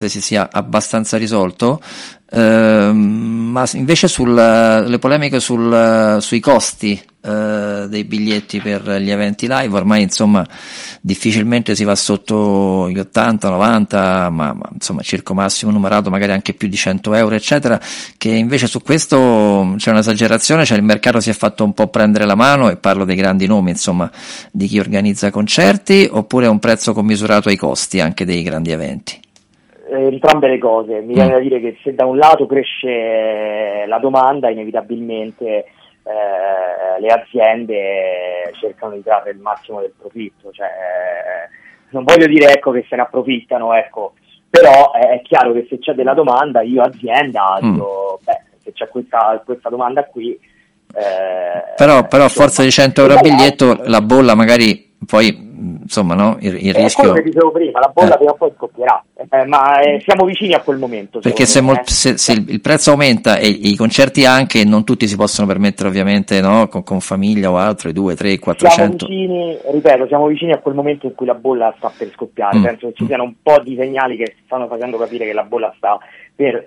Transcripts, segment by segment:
si sia abbastanza risolto, ma invece le polemiche sui costi dei biglietti per gli eventi live, ormai insomma difficilmente si va sotto gli 80, 90, ma insomma circo massimo numerato magari anche più di 100 euro eccetera, che invece su questo c'è un'esagerazione, cioè il mercato si è fatto un po' prendere la mano, e parlo dei grandi nomi insomma, di chi organizza concerti, oppure è un prezzo commisurato ai costi anche dei grandi eventi? Entrambe le cose. Mi viene da dire che se da un lato cresce la domanda, inevitabilmente le aziende cercano di trarre il massimo del profitto, cioè, non voglio dire ecco che se ne approfittano, ecco, però è chiaro che se c'è della domanda, io azienda dico, se c'è questa domanda qui, però a forza di 100 euro a biglietto la bolla magari poi insomma, no, il rischio, quello che dicevo prima, la bolla prima o poi scoppierà, ma siamo vicini a quel momento, perché se il prezzo aumenta e i concerti anche, non tutti si possono permettere ovviamente, no, con famiglia o altro, 2, 3, 400. Siamo vicini a quel momento in cui la bolla sta per scoppiare. Penso che ci siano un po' di segnali che stanno facendo capire che la bolla sta per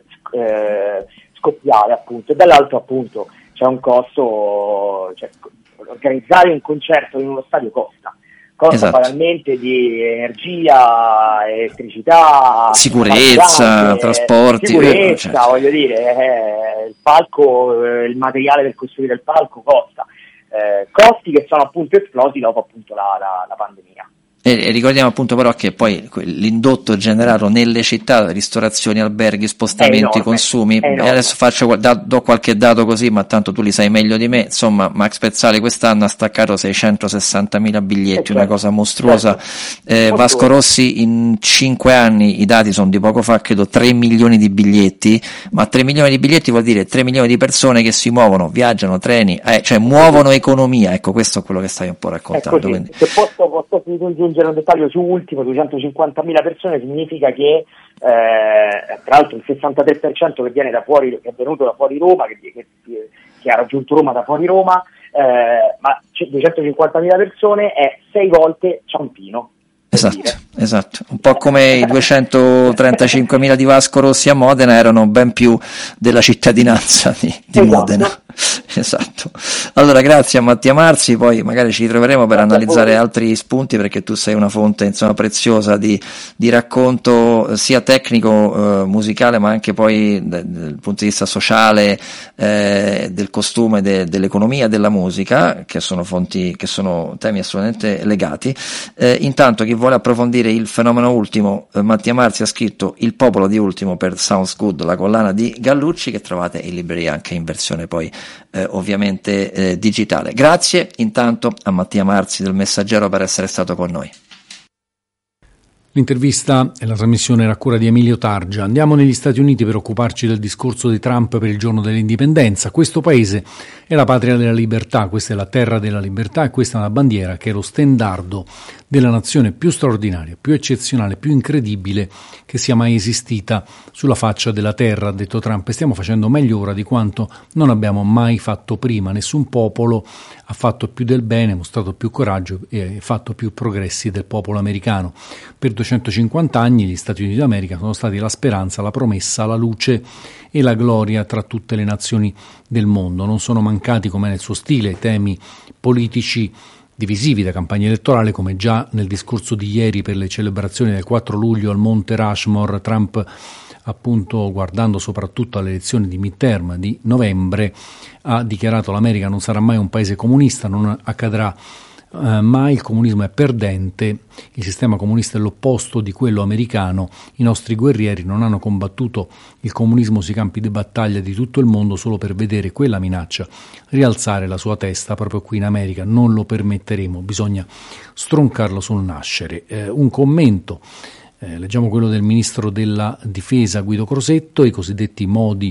scoppiare, appunto, e dall'altro appunto c'è un costo, cioè, organizzare un concerto in uno stadio costa esatto, banalmente di energia, elettricità, sicurezza, trasporti, voglio dire, il palco, il materiale per costruire il palco costa, costi che sono appunto esplosi dopo appunto la pandemia. E ricordiamo appunto però che poi l'indotto generato nelle città, ristorazioni, alberghi, spostamenti, consumi, e adesso do qualche dato così, ma tanto tu li sai meglio di me, insomma Max Pezzali quest'anno ha staccato 660.000 biglietti, una cosa mostruosa. Vasco Rossi in 5 anni, i dati sono di poco fa, credo 3 milioni di biglietti, ma 3 milioni di biglietti vuol dire 3 milioni di persone che si muovono, viaggiano, treni, cioè muovono economia, ecco, questo è quello che stai un po' raccontando. Quindi. Se posso aggiungere un dettaglio su ultimo, 250.000 persone significa che tra l'altro il 63% che viene da fuori, che è venuto da fuori Roma, che ha raggiunto Roma da fuori Roma, ma 250.000 persone è 6 volte Ciampino. Esatto, un po' come i 235.000 di Vasco Rossi a Modena erano ben più della cittadinanza di Modena. Esatto. Allora grazie a Mattia Marzi, poi magari ci ritroveremo per analizzare altri spunti, perché tu sei una fonte insomma preziosa di racconto sia tecnico, musicale, ma anche poi dal punto di vista sociale, del costume, dell'economia, della musica, che sono temi assolutamente legati. Intanto chi vuole approfondire il fenomeno Ultimo, Mattia Marzi ha scritto Il popolo di Ultimo per Sounds Good, la collana di Gallucci, che trovate in libreria anche in versione poi ovviamente digitale. Grazie intanto a Mattia Marzi del Messaggero per essere stato con noi. L'intervista e la trasmissione era a cura di Emilio Targia. Andiamo negli Stati Uniti per occuparci del discorso di Trump per il giorno dell'indipendenza. Questo paese è la patria della libertà, questa è la terra della libertà, e questa è una bandiera che è lo stendardo della nazione più straordinaria, più eccezionale, più incredibile che sia mai esistita sulla faccia della terra, ha detto Trump, e stiamo facendo meglio ora di quanto non abbiamo mai fatto prima. Nessun popolo ha fatto più del bene, mostrato più coraggio e fatto più progressi del popolo americano. Per 250 anni gli Stati Uniti d'America sono stati la speranza, la promessa, la luce e la gloria tra tutte le nazioni del mondo. Non sono mancati, come nel suo stile, temi politici divisivi da campagna elettorale, come già nel discorso di ieri per le celebrazioni del 4 luglio al Monte Rushmore. Trump, appunto guardando soprattutto alle elezioni di midterm di novembre, ha dichiarato: l'America non sarà mai un paese comunista, non accadrà mai, il comunismo è perdente, il sistema comunista è l'opposto di quello americano, i nostri guerrieri non hanno combattuto il comunismo sui campi di battaglia di tutto il mondo solo per vedere quella minaccia rialzare la sua testa proprio qui in America, non lo permetteremo, bisogna stroncarlo sul nascere. Un commento, leggiamo quello del ministro della difesa Guido Crosetto: i cosiddetti modi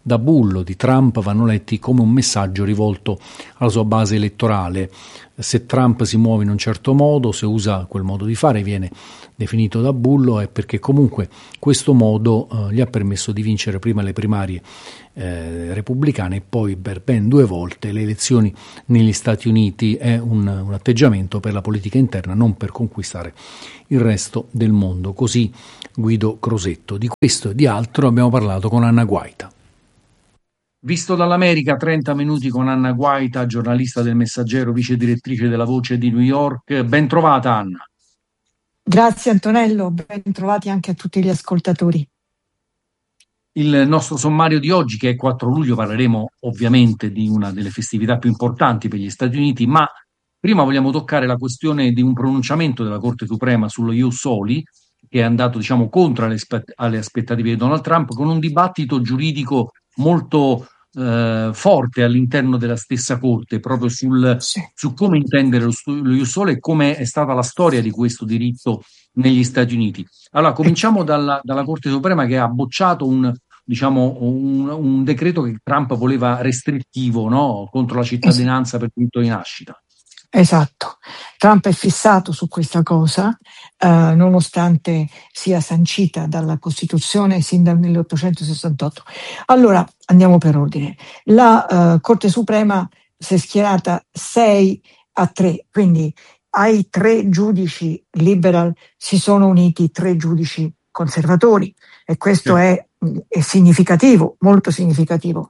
da bullo di Trump vanno letti come un messaggio rivolto alla sua base elettorale. Se Trump si muove in un certo modo, se usa quel modo di fare, viene definito da bullo, è perché comunque questo modo gli ha permesso di vincere prima le primarie repubblicane e poi per ben 2 volte le elezioni negli Stati Uniti. È un atteggiamento per la politica interna, non per conquistare il resto del mondo. Così Guido Crosetto. Di questo e di altro abbiamo parlato con Anna Guaita. Visto dall'America, 30 minuti con Anna Guaita, giornalista del Messaggero, vice direttrice della Voce di New York. Ben trovata, Anna. Grazie Antonello, ben trovati anche a tutti gli ascoltatori. Il nostro sommario di oggi, che è 4 luglio, parleremo ovviamente di una delle festività più importanti per gli Stati Uniti, ma prima vogliamo toccare la questione di un pronunciamento della Corte Suprema sullo Ius Soli, che è andato, diciamo, contro alle aspettative di Donald Trump, con un dibattito giuridico molto forte all'interno della stessa Corte, proprio su come intendere lo Ius Soli e come è stata la storia di questo diritto negli Stati Uniti. Allora, cominciamo dalla Corte Suprema, che ha bocciato un decreto che Trump voleva restrittivo, no? Contro la cittadinanza per diritto di nascita. Esatto, Trump è fissato su questa cosa, nonostante sia sancita dalla Costituzione sin dal 1868. Allora, andiamo per ordine. La Corte Suprema si è schierata 6-3, quindi ai 3 giudici liberal si sono uniti 3 giudici conservatori, e questo è significativo, molto significativo.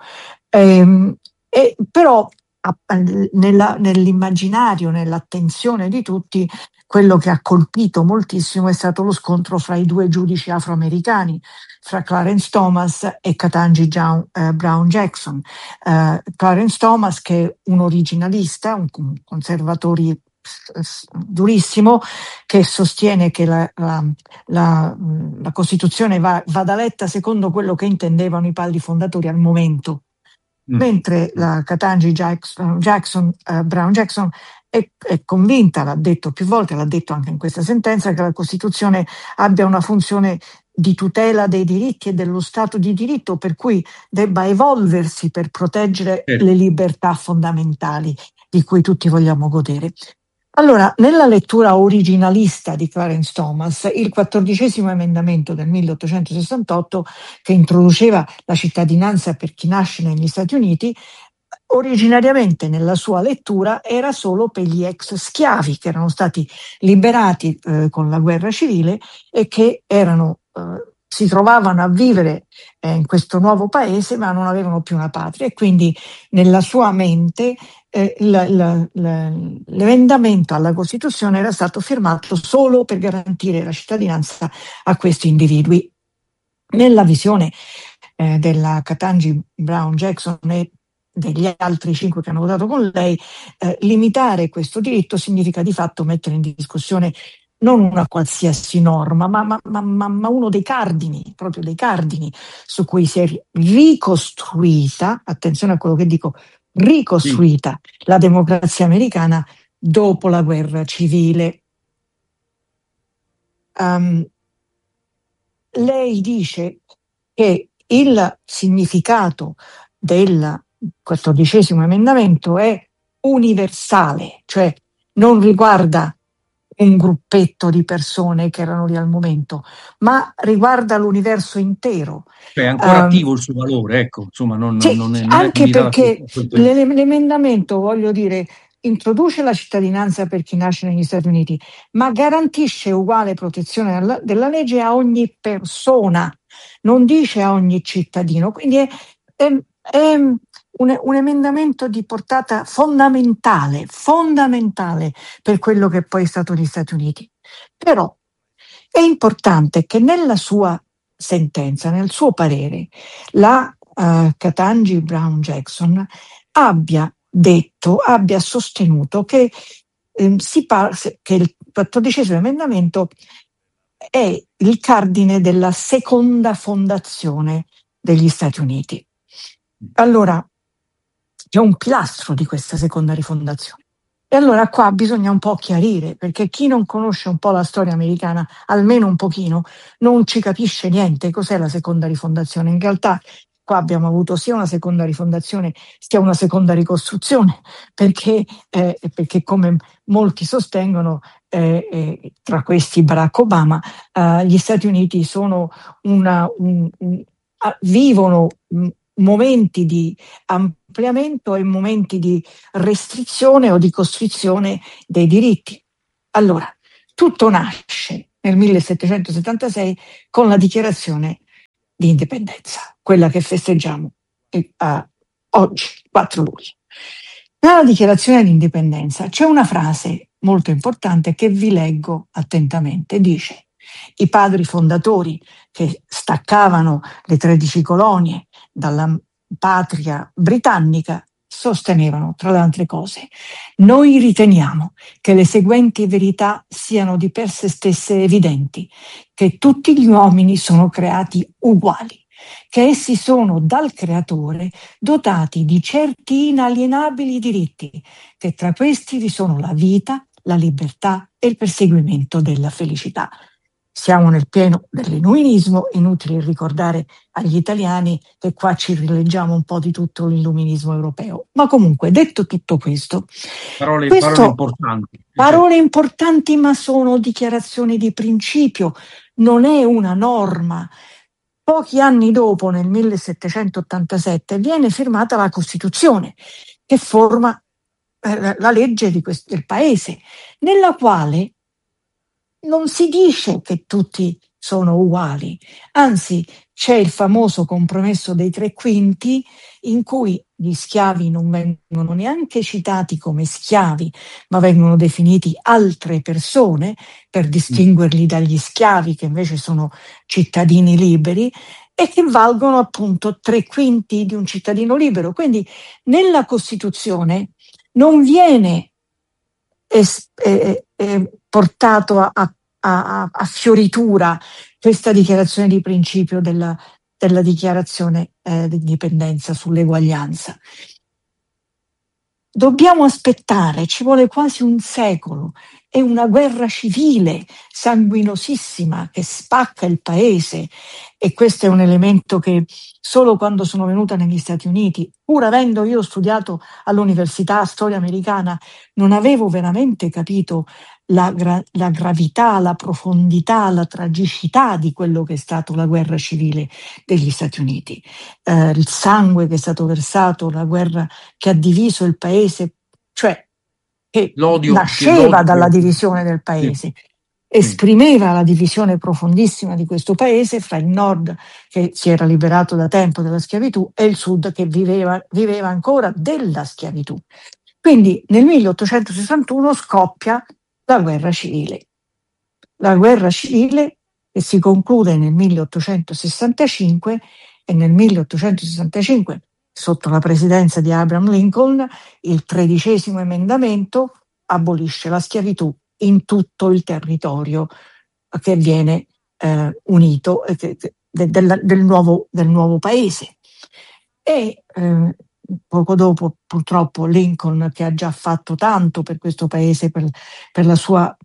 Però nell'immaginario, nell'attenzione di tutti, quello che ha colpito moltissimo è stato lo scontro fra i 2 giudici afroamericani, fra Clarence Thomas e Ketanji Brown Jackson. Clarence Thomas, che è un originalista, un conservatore durissimo, che sostiene che la Costituzione vada letta secondo quello che intendevano i padri fondatori al momento. Mentre la Ketanji Brown Jackson è convinta, l'ha detto più volte, l'ha detto anche in questa sentenza, che la Costituzione abbia una funzione di tutela dei diritti e dello Stato di diritto, per cui debba evolversi per proteggere le libertà fondamentali di cui tutti vogliamo godere. Allora, nella lettura originalista di Clarence Thomas, il 14° emendamento del 1868, che introduceva la cittadinanza per chi nasce negli Stati Uniti, originariamente nella sua lettura era solo per gli ex schiavi che erano stati liberati con la guerra civile e che si trovavano a vivere in questo nuovo paese ma non avevano più una patria, e quindi nella sua mente l'emendamento alla Costituzione era stato firmato solo per garantire la cittadinanza a questi individui. Nella visione della Ketanji Brown Jackson e degli altri 5 che hanno votato con lei, limitare questo diritto significa di fatto mettere in discussione non una qualsiasi norma, ma uno dei cardini, proprio dei cardini su cui si è ricostruita, attenzione a quello che dico, ricostruita la democrazia americana dopo la guerra civile. Lei dice che il significato del 14° emendamento è universale, cioè non riguarda un gruppetto di persone che erano lì al momento, ma riguarda l'universo intero. È ancora attivo il suo valore, ecco, insomma, non è anche perché l'emendamento, voglio dire, introduce la cittadinanza per chi nasce negli Stati Uniti, ma garantisce uguale protezione della legge a ogni persona, non dice a ogni cittadino, quindi è un emendamento di portata fondamentale per quello che poi è stato gli Stati Uniti. Però è importante che nella sua sentenza, nel suo parere, la Ketanji Brown Jackson abbia sostenuto che che il 14° emendamento è il cardine della seconda fondazione degli Stati Uniti. Allora, c'è un pilastro di questa seconda rifondazione. E allora qua bisogna un po' chiarire, perché chi non conosce un po' la storia americana, almeno un pochino, non ci capisce niente. Cos'è la seconda rifondazione? In realtà qua abbiamo avuto sia una seconda rifondazione sia una seconda ricostruzione, perché come molti sostengono, tra questi Barack Obama, gli Stati Uniti sono vivono momenti di ampliamento e momenti di restrizione o di costrizione dei diritti. Allora, tutto nasce nel 1776 con la dichiarazione di indipendenza, quella che festeggiamo oggi, 4 luglio. Nella dichiarazione di indipendenza c'è una frase molto importante che vi leggo attentamente. Dice: i padri fondatori che staccavano le 13 colonie dalla patria britannica sostenevano, tra le altre cose: noi riteniamo che le seguenti verità siano di per sé stesse evidenti, che tutti gli uomini sono creati uguali, che essi sono dal creatore dotati di certi inalienabili diritti, che tra questi vi sono la vita, la libertà e il perseguimento della felicità. Siamo nel pieno dell'illuminismo, inutile ricordare agli italiani che qua ci rileggiamo un po' di tutto l'illuminismo europeo. Ma comunque, detto tutto questo, parole importanti. Parole importanti, ma sono dichiarazioni di principio, non è una norma. Pochi anni dopo, nel 1787, viene firmata la Costituzione, che forma la legge del paese, nella quale non si dice che tutti sono uguali, anzi c'è il famoso compromesso dei 3/5 in cui gli schiavi non vengono neanche citati come schiavi, ma vengono definiti altre persone per distinguerli dagli schiavi che invece sono cittadini liberi e che valgono appunto 3/5 di un cittadino libero. Quindi nella Costituzione non viene portato a fioritura questa dichiarazione di principio della dichiarazione di indipendenza sull'eguaglianza. Dobbiamo aspettare, ci vuole quasi un secolo, è una guerra civile sanguinosissima che spacca il paese, e questo è un elemento che solo quando sono venuta negli Stati Uniti, pur avendo io studiato all'università storia americana, non avevo veramente capito la gravità, la profondità, la tragicità di quello che è stato la guerra civile degli Stati Uniti, il sangue che è stato versato, la guerra che ha diviso il paese, cioè che nasceva dalla divisione del paese, esprimeva la divisione profondissima di questo paese fra il nord, che si era liberato da tempo dalla schiavitù, e il sud che viveva ancora della schiavitù. Quindi nel 1861 scoppia la guerra civile. La guerra civile che si conclude nel 1865, e nel 1865, sotto la presidenza di Abraham Lincoln, il 13° emendamento abolisce la schiavitù in tutto il territorio che viene unito del nuovo paese. E poco dopo, purtroppo, Lincoln, che ha già fatto tanto per questo paese, per la sua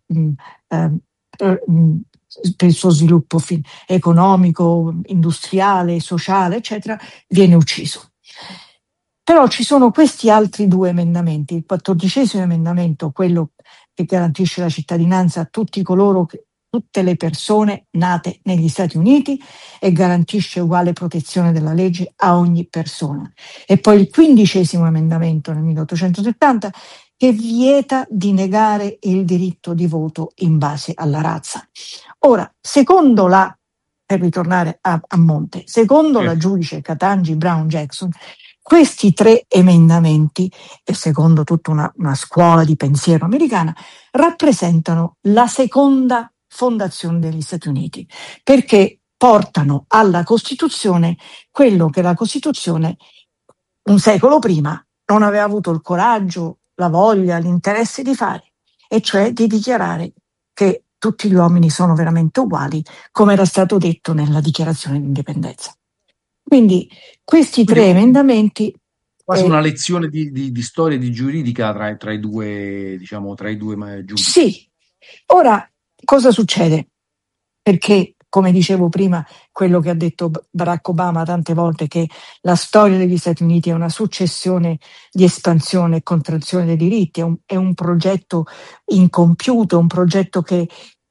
per il suo sviluppo economico, industriale, sociale, eccetera, viene ucciso. Però ci sono questi altri 2 emendamenti. Il 14° emendamento, quello che garantisce la cittadinanza a tutte le persone nate negli Stati Uniti e garantisce uguale protezione della legge a ogni persona. E poi il 15° emendamento nel 1870 che vieta di negare il diritto di voto in base alla razza. Ora, per ritornare a monte, secondo la giudice Ketanji Brown Jackson, questi 3 emendamenti, e secondo tutta una scuola di pensiero americana, rappresentano la seconda fondazione degli Stati Uniti, perché portano alla Costituzione quello che la Costituzione un secolo prima non aveva avuto il coraggio, la voglia, l'interesse di fare, e cioè di dichiarare che tutti gli uomini sono veramente uguali, come era stato detto nella dichiarazione di indipendenza. Quindi questi 3 emendamenti... Quasi una lezione di storia e di giuridica tra i due, diciamo, tra i due giudici. Sì. Ora, cosa succede? Perché come dicevo prima, quello che ha detto Barack Obama tante volte, che la storia degli Stati Uniti è una successione di espansione e contrazione dei diritti, è un progetto incompiuto, un progetto che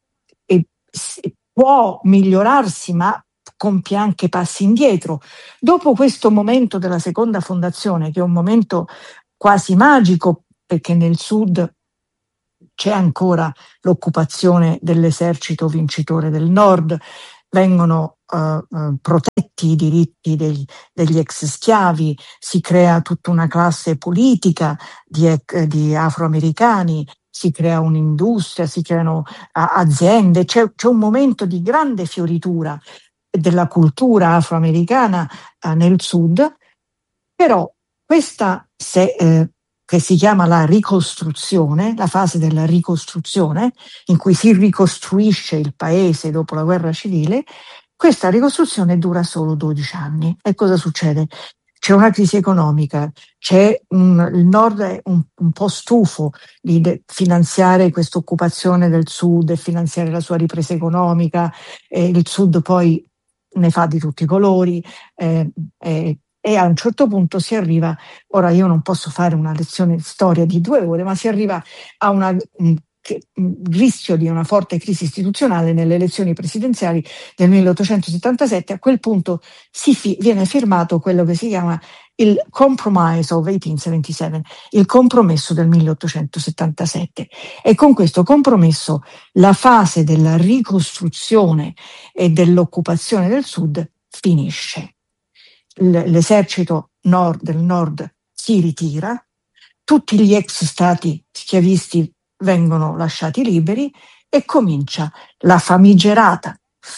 può migliorarsi, ma compie anche passi indietro. Dopo questo momento della seconda fondazione, che è un momento quasi magico, perché nel sud c'è ancora l'occupazione dell'esercito vincitore del nord, vengono protetti i diritti degli ex schiavi, si crea tutta una classe politica di afroamericani, si crea un'industria, si creano aziende, c'è un momento di grande fioritura della cultura afroamericana nel sud, però questa che si chiama la ricostruzione, la fase della ricostruzione, in cui si ricostruisce il paese dopo la guerra civile, questa ricostruzione dura solo 12 anni. E cosa succede? C'è una crisi economica, il nord è un po' stufo di finanziare questa occupazione del sud e finanziare la sua ripresa economica, il sud poi ne fa di tutti i colori, e a un certo punto si arriva, ora io non posso fare una lezione di storia di 2 ore, ma si arriva a un rischio di una forte crisi istituzionale nelle elezioni presidenziali del 1877. A quel punto viene firmato quello che si chiama il Compromise of 1877, il compromesso del 1877, e con questo compromesso la fase della ricostruzione e dell'occupazione del sud finisce. L'esercito del nord si ritira, tutti gli ex stati schiavisti vengono lasciati liberi e comincia la famigerata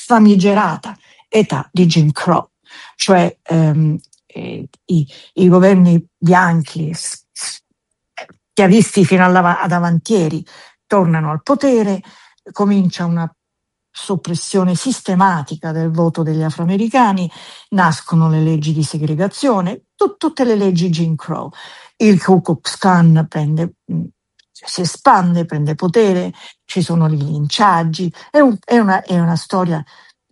età di Jim Crow, cioè i governi bianchi schiavisti fino ad avantieri tornano al potere, comincia una soppressione sistematica del voto degli afroamericani, nascono le leggi di segregazione, tutte le leggi Jim Crow. Il Ku Klux Klan si espande, prende potere, ci sono i linciaggi, è una storia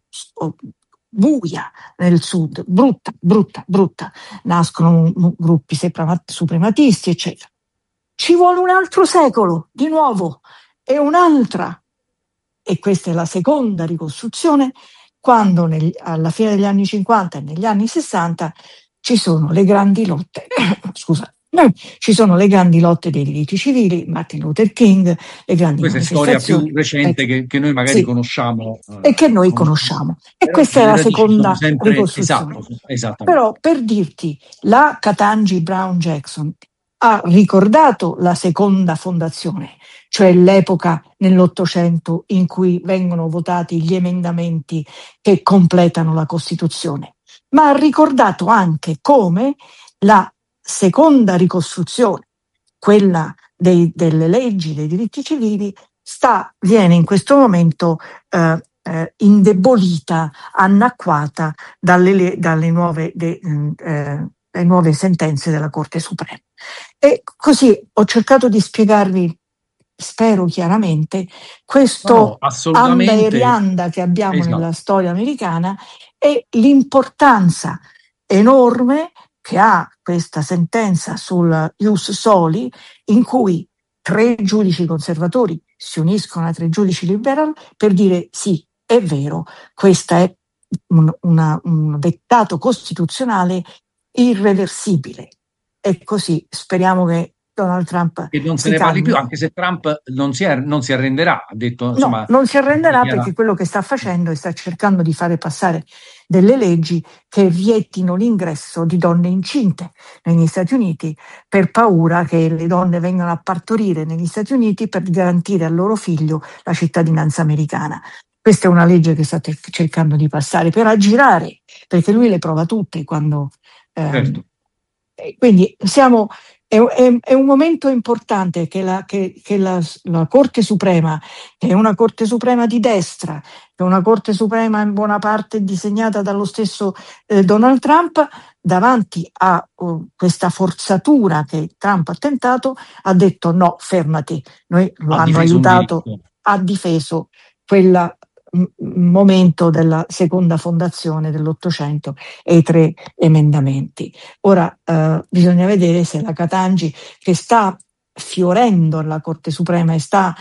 buia nel sud, brutta. Nascono gruppi suprematisti, eccetera. Ci vuole un altro secolo, di nuovo, e un'altra. E questa è la seconda ricostruzione, quando alla fine degli anni 50 e negli anni 60 ci sono le grandi lotte, ci sono le grandi lotte dei diritti civili, Martin Luther King, le grandi questa manifestazioni. Questa è storia più recente che noi magari conosciamo. E che noi conosciamo. E questa è la seconda ricostruzione. Esatto. Però per dirti, la Ketanji Brown Jackson ha ricordato la seconda fondazione, cioè l'epoca nell'Ottocento in cui vengono votati gli emendamenti che completano la Costituzione, ma ha ricordato anche come la seconda ricostruzione, quella delle leggi, dei diritti civili, viene in questo momento indebolita, annacquata dalle nuove sentenze della Corte Suprema. E così ho cercato di spiegarvi, spero chiaramente, questo anda e rianda che abbiamo nella storia americana e l'importanza enorme che ha questa sentenza sul ius soli, in cui 3 giudici conservatori si uniscono a 3 giudici liberal per dire sì, è vero, questo è un dettato costituzionale irreversibile. E così speriamo che Donald Trump e non se ne parli più, anche se Trump non si arrenderà, ha detto, insomma, non si arrenderà, perché quello che sta facendo è sta cercando di fare passare delle leggi che vietino l'ingresso di donne incinte negli Stati Uniti, per paura che le donne vengano a partorire negli Stati Uniti per garantire al loro figlio la cittadinanza americana. Questa è una legge che sta cercando di passare per aggirare, perché lui le prova tutte quando certo. Quindi è un momento importante che la Corte Suprema, che è una Corte Suprema di destra, che è una Corte Suprema in buona parte disegnata dallo stesso Donald Trump, davanti a questa forzatura che Trump ha tentato, ha detto no, fermati, noi lo hanno aiutato, ha difeso quella momento della seconda fondazione dell'Ottocento e i 3 emendamenti. Ora bisogna vedere se la Catangi, che sta fiorendo alla Corte Suprema e sta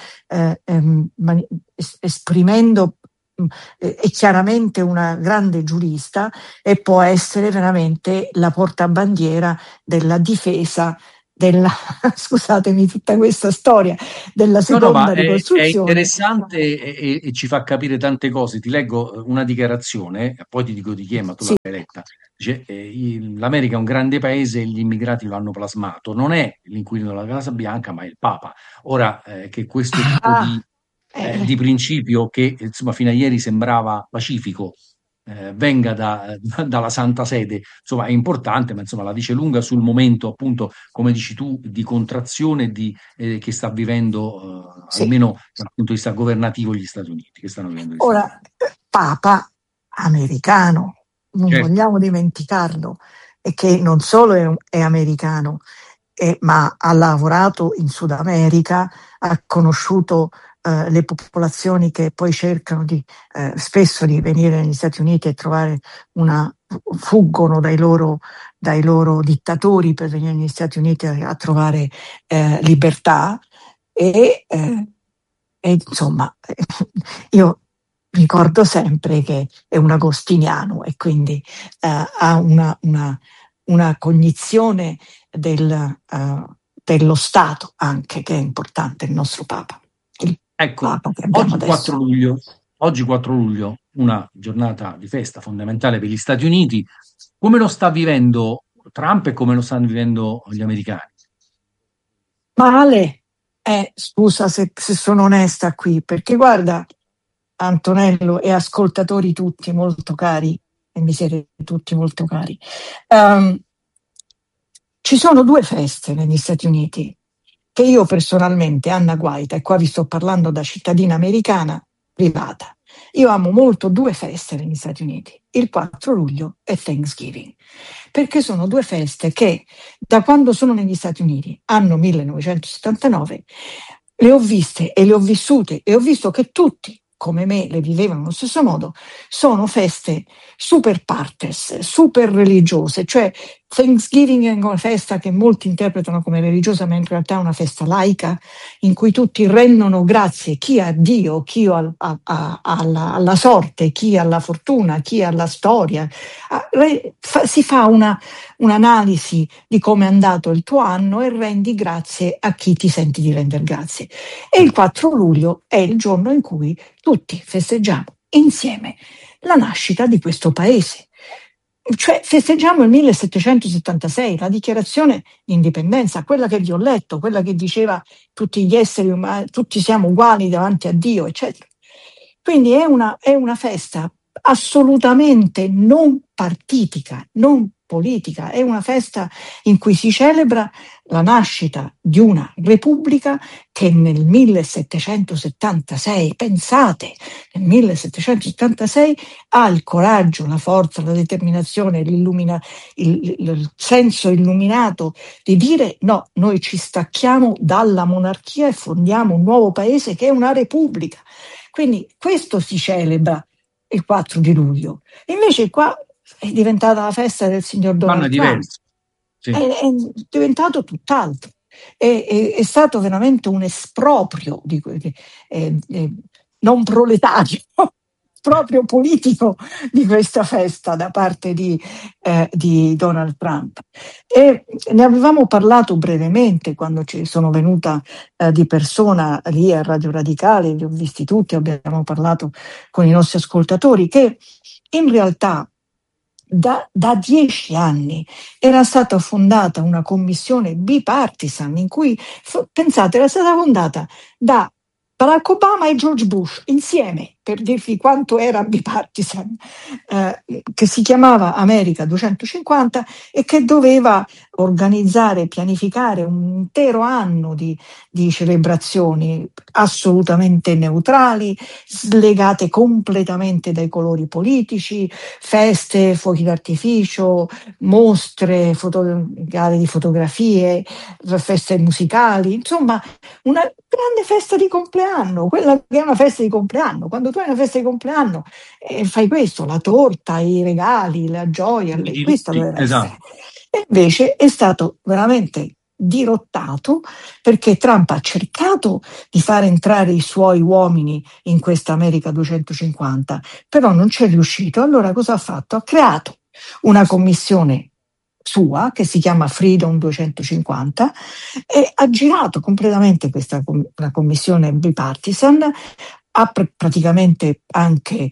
esprimendo è chiaramente una grande giurista e può essere veramente la portabandiera della difesa della, scusatemi tutta questa storia, della seconda È ricostruzione. interessante e ci fa capire tante cose. Ti leggo una dichiarazione, poi ti dico di chi è, ma tu Sì. l'hai letta. Dice, l'America è un grande paese e gli immigrati lo hanno plasmato. Non è l'inquilino della Casa Bianca, ma è il Papa. Ora, che questo tipo di principio, che insomma fino a ieri sembrava pacifico, venga dalla Santa Sede, insomma è importante, ma insomma la dice lunga sul momento, appunto, come dici tu, di contrazione che sta vivendo, Sì. almeno dal punto di vista governativo, gli Stati Uniti, che stanno vivendo gli Ora, Stati Uniti. Papa americano, non Certo. vogliamo dimenticarlo, e che non solo è americano, ma ha lavorato in Sud America, ha conosciuto le popolazioni che poi cercano spesso di venire negli Stati Uniti e trovare fuggono dai loro dittatori per venire negli Stati Uniti a trovare libertà e insomma io ricordo sempre che è un agostiniano e quindi ha una cognizione dello Stato anche, che è importante, il nostro Papa. Ecco, Papa che abbiamo oggi 4 luglio, una giornata di festa fondamentale per gli Stati Uniti. Come lo sta vivendo Trump e come lo stanno vivendo gli americani? Male, scusa se sono onesta qui, perché guarda, Antonello e ascoltatori tutti molto cari, e mi siete tutti molto cari, ci sono 2 feste negli Stati Uniti che io personalmente, Anna Guaita, e qua vi sto parlando da cittadina americana privata, io amo molto 2 feste negli Stati Uniti, il 4 luglio e Thanksgiving, perché sono 2 feste che da quando sono negli Stati Uniti, anno 1979, le ho viste e le ho vissute e ho visto che tutti, come me, le vivevano allo stesso modo. Sono feste super partes, super religiose, cioè Thanksgiving è una festa che molti interpretano come religiosa, ma in realtà è una festa laica in cui tutti rendono grazie, chi a Dio, chi alla sorte, chi alla fortuna, chi alla storia. Si fa un'analisi di come è andato il tuo anno e rendi grazie a chi ti senti di rendere grazie. E il 4 luglio è il giorno in cui tutti festeggiamo insieme la nascita di questo paese. Cioè festeggiamo il 1776, la dichiarazione di indipendenza, quella che vi ho letto, quella che diceva tutti gli esseri umani, tutti siamo uguali davanti a Dio, eccetera. Quindi è una festa assolutamente non partitica, non politica, è una festa in cui si celebra la nascita di una repubblica che nel 1776, pensate, nel 1776 ha il coraggio, la forza, la determinazione, il senso illuminato di dire no, noi ci stacchiamo dalla monarchia e fondiamo un nuovo paese che è una repubblica. Quindi questo si celebra il 4 di luglio. Invece qua è diventata la festa del signor Donald Trump. Sì. È diventato tutt'altro. È stato veramente un esproprio non proletario, proprio politico di questa festa da parte di Donald Trump. E ne avevamo parlato brevemente quando ci sono venuta di persona lì a Radio Radicale, li ho visti tutti, abbiamo parlato con i nostri ascoltatori, che in realtà da 10 anni era stata fondata una commissione bipartisan in cui, pensate, era stata fondata da Barack Obama e George Bush insieme, per dirvi quanto era bipartisan, che si chiamava America 250 e che doveva organizzare, pianificare un intero anno di celebrazioni assolutamente neutrali, slegate completamente dai colori politici, feste, fuochi d'artificio, mostre, gare di fotografie, feste musicali, insomma una grande festa di compleanno, quella che è una festa di compleanno. Quando tu hai una festa di compleanno fai questo, la torta, i regali, la gioia, questa doveva essere. Esatto. E invece è stato veramente dirottato, perché Trump ha cercato di far entrare i suoi uomini in questa America 250, però non c'è riuscito. Allora cosa ha fatto? Ha creato una commissione sua che si chiama Freedom 250 e ha girato completamente la commissione bipartisan, ha praticamente anche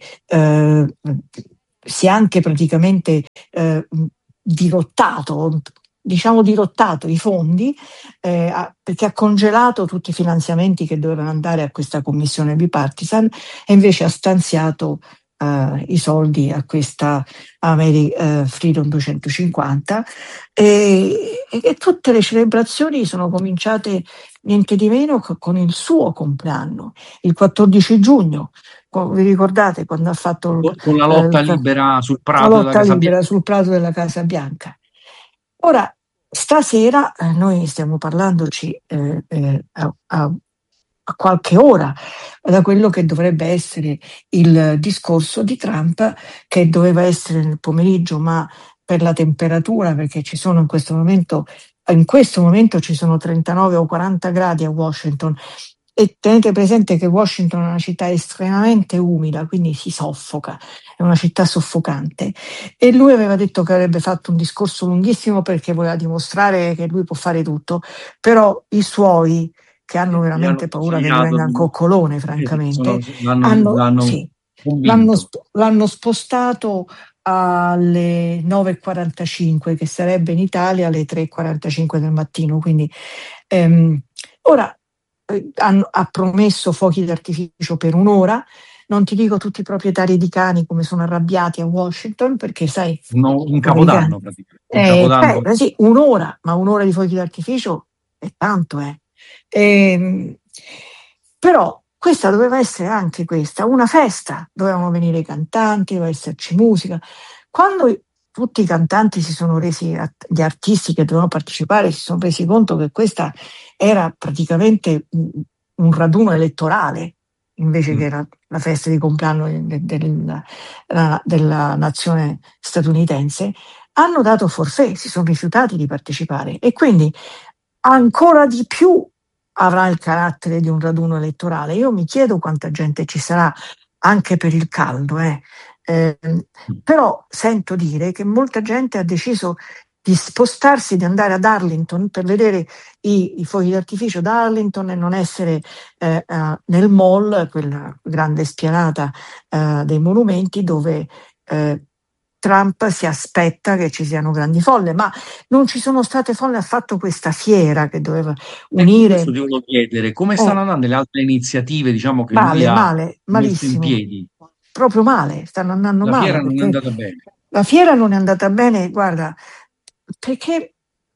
si è anche praticamente dirottato i fondi, perché ha congelato tutti i finanziamenti che dovevano andare a questa commissione bipartisan e invece ha stanziato i soldi a questa Freedom 250 e tutte le celebrazioni sono cominciate niente di meno con il suo compleanno, il 14 giugno. Vi ricordate quando ha fatto con la lotta libera sul prato della Casa Bianca? Sul prato della Casa Bianca. Ora, stasera noi stiamo parlandoci a qualche ora da quello che dovrebbe essere il discorso di Trump, che doveva essere nel pomeriggio, ma per la temperatura, perché ci sono in questo momento ci sono 39 o 40 gradi a Washington. E tenete presente che Washington è una città estremamente umida, quindi si soffoca, è una città soffocante. E lui aveva detto che avrebbe fatto un discorso lunghissimo perché voleva dimostrare che lui può fare tutto, però i suoi, che hanno veramente paura che gli venga un coccolone, francamente, l'hanno spostato alle 9:45, che sarebbe in Italia alle 3:45 del mattino. Quindi ora ha promesso fuochi d'artificio per un'ora. Non ti dico tutti i proprietari di cani come sono arrabbiati a Washington, perché sai, un capodanno praticamente. Sì, un'ora, ma un'ora di fuochi d'artificio è tanto, però questa doveva essere anche una festa, dovevano venire i cantanti, doveva esserci musica. Quando tutti i cantanti gli artisti che dovevano partecipare si sono resi conto che questa era praticamente un raduno elettorale, invece che era la festa di compleanno della nazione statunitense, hanno dato forfait, si sono rifiutati di partecipare e quindi ancora di più avrà il carattere di un raduno elettorale. Io mi chiedo quanta gente ci sarà anche per il caldo, però sento dire che molta gente ha deciso di spostarsi, di andare ad Arlington per vedere i fuochi d'artificio da Arlington e non essere nel mall, quella grande spianata dei monumenti dove Trump si aspetta che ci siano grandi folle, ma non ci sono state folle, ha fatto questa fiera che doveva unire. Questo ti volevo chiedere, come stanno andando le altre iniziative, diciamo, che lui ha messo in piedi? Proprio male, stanno andando male. La fiera non è andata bene. La fiera non è andata bene, guarda, perché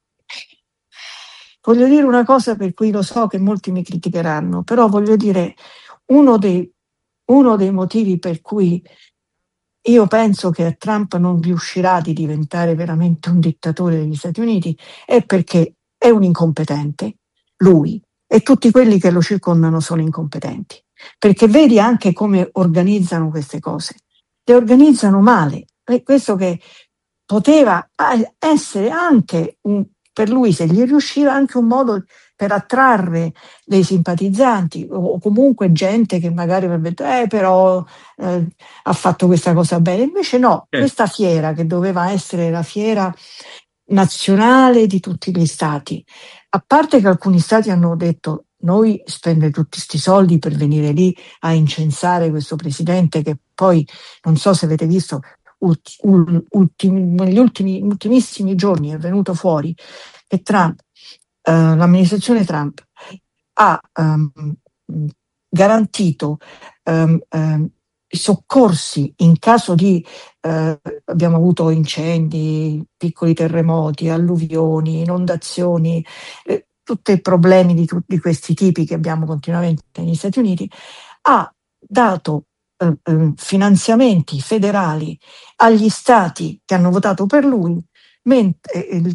voglio dire una cosa per cui lo so che molti mi criticheranno, però voglio dire uno dei motivi per cui io penso che Trump non riuscirà di diventare veramente un dittatore degli Stati Uniti è perché è un incompetente, lui, e tutti quelli che lo circondano sono incompetenti. Perché vedi anche come organizzano queste cose. Le organizzano male. E questo che poteva essere anche per lui, se gli riusciva, anche un modo per attrarre dei simpatizzanti o comunque gente che magari avrebbe detto però ha fatto questa cosa bene. Invece no, questa fiera che doveva essere la fiera nazionale di tutti gli stati, a parte che alcuni stati hanno detto noi spendere tutti questi soldi per venire lì a incensare questo presidente che poi, non so se avete visto, negli ultimissimi giorni è venuto fuori che l'amministrazione Trump ha garantito soccorsi in caso di abbiamo avuto incendi, piccoli terremoti, alluvioni, inondazioni, tutti i problemi di questi tipi che abbiamo continuamente negli Stati Uniti, ha dato finanziamenti federali agli stati che hanno votato per lui, mentre il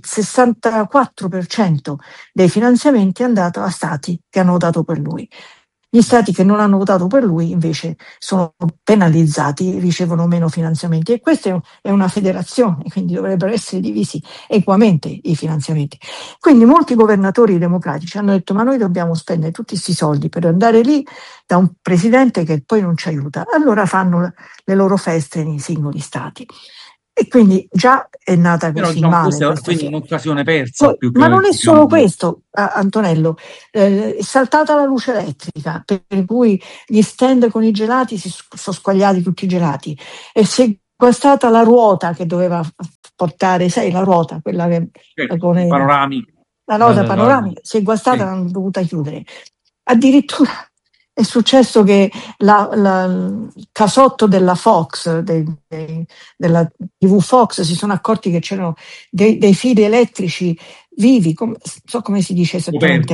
64% dei finanziamenti è andato a stati che hanno votato per lui. Gli stati che non hanno votato per lui invece sono penalizzati, ricevono meno finanziamenti, e questa è una federazione, quindi dovrebbero essere divisi equamente i finanziamenti. Quindi molti governatori democratici hanno detto: ma noi dobbiamo spendere tutti questi soldi per andare lì da un presidente che poi non ci aiuta. Allora fanno le loro feste nei singoli stati. E quindi già è nata così male. Questa è un'occasione persa. Poi, ma non è solo questo, Antonello, è saltata la luce elettrica, per cui gli stand con i gelati si sono squagliati tutti i gelati, e si è guastata la ruota che doveva portare, sai, la ruota, quella che con la ruota panoramica, si è guastata, l'hanno dovuta chiudere. Addirittura è successo che il casotto della Fox, della TV Fox, si sono accorti che c'erano dei fili elettrici vivi, so come si dice esattamente,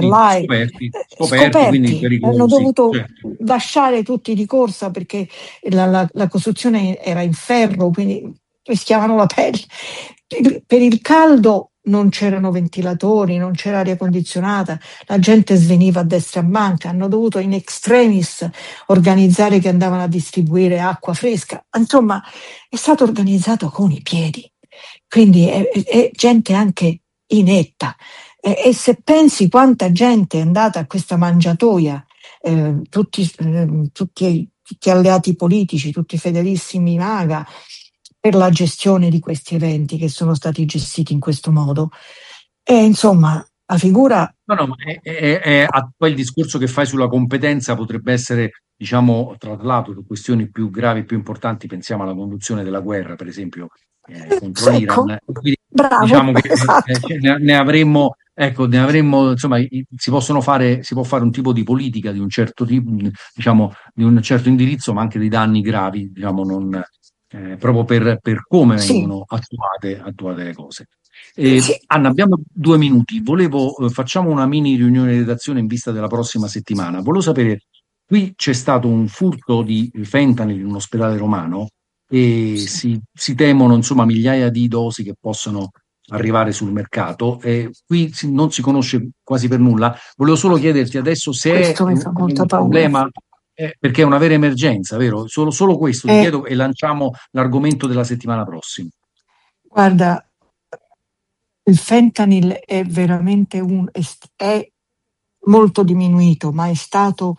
scoperti. Hanno dovuto lasciare tutti di corsa perché la costruzione era in ferro, quindi rischiavano la pelle. Per il caldo non c'erano ventilatori, non c'era aria condizionata, la gente sveniva a destra e a manca, hanno dovuto in extremis organizzare che andavano a distribuire acqua fresca. Insomma, è stato organizzato con i piedi, quindi è gente anche inetta. E se pensi quanta gente è andata a questa mangiatoia, tutti alleati politici, tutti fedelissimi MAGA, per la gestione di questi eventi che sono stati gestiti in questo modo. E insomma, la figura... No, poi il discorso che fai sulla competenza potrebbe essere, diciamo, traslato su questioni più gravi, più importanti. Pensiamo alla conduzione della guerra, per esempio, contro l'Iran. Quindi, bravo, diciamo che esatto. ne avremmo, insomma, si può fare un tipo di politica di un certo tipo, diciamo, di un certo indirizzo, ma anche dei danni gravi, diciamo, non... proprio per come vengono attuate le cose. Anna, abbiamo 2 minuti. Facciamo una mini riunione di redazione in vista della prossima settimana. Volevo sapere, qui c'è stato un furto di fentanyl in un ospedale romano e si temono, insomma, migliaia di dosi che possono arrivare sul mercato, e qui non si conosce quasi per nulla. Volevo solo chiederti adesso se questo è un problema. Perché è una vera emergenza, vero? Solo questo ti chiedo, e lanciamo l'argomento della settimana prossima. Guarda, il fentanyl è veramente è molto diminuito, ma è stato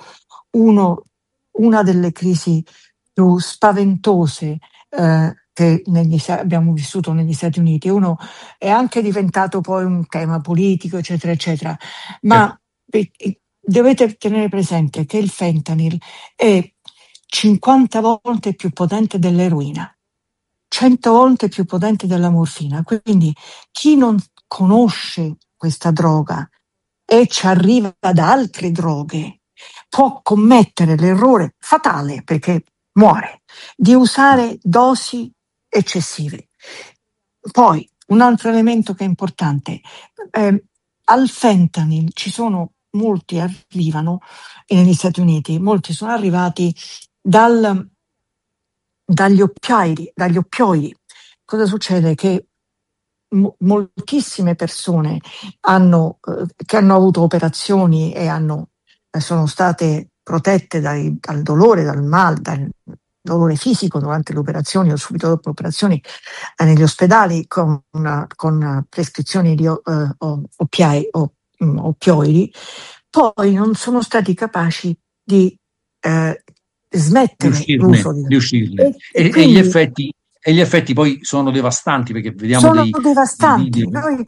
una delle crisi più spaventose che abbiamo vissuto negli Stati Uniti. Uno è anche diventato poi un tema politico, eccetera, eccetera. Ma dovete tenere presente che il fentanyl è 50 volte più potente dell'eroina, 100 volte più potente della morfina. Quindi chi non conosce questa droga e ci arriva da altre droghe può commettere l'errore fatale, perché muore, di usare dosi eccessive. Poi un altro elemento che è importante, al fentanyl molti arrivano negli Stati Uniti, molti sono arrivati dagli oppioidi. Cosa succede? Che moltissime persone che hanno avuto operazioni e sono state protette dal dolore, dal dolore fisico durante le operazioni o subito dopo le operazioni negli ospedali con prescrizioni di oppioidi, poi non sono stati capaci di smettere l'uso di uscirne. E gli effetti poi sono devastanti, perché vediamo devastanti.